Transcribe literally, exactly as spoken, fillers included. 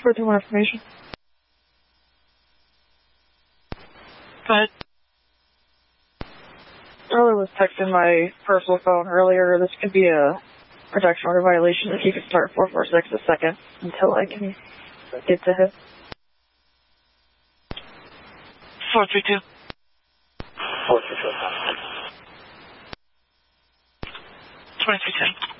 For more information. Go ahead. Earlier was texting my personal phone earlier. This could be a protection order violation if you could start four four six a second until I can get to him. four three two. four three two. twenty-three ten.